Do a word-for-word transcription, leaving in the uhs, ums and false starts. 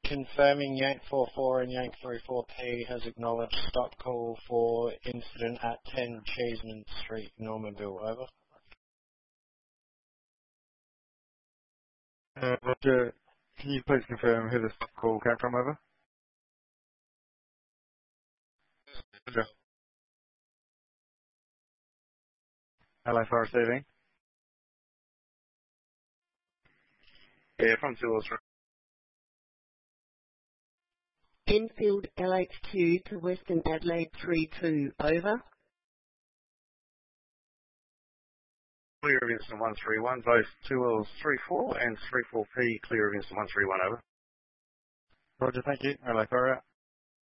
confirming Yank four four and Yank three four P has acknowledged stop call for incident at ten Cheeseman Street, Normanville. Over. Uh, Roger, can you please confirm who the stop call came from? Over. Roger. Hello, for receiving. Yeah, from Two Wheels. Enfield L H Q to Western Adelaide three two. Over. Clear of incident one three one, both Two Wheels three four and three four P clear of incident one three one. Over. Roger, thank you. Hello, Courier.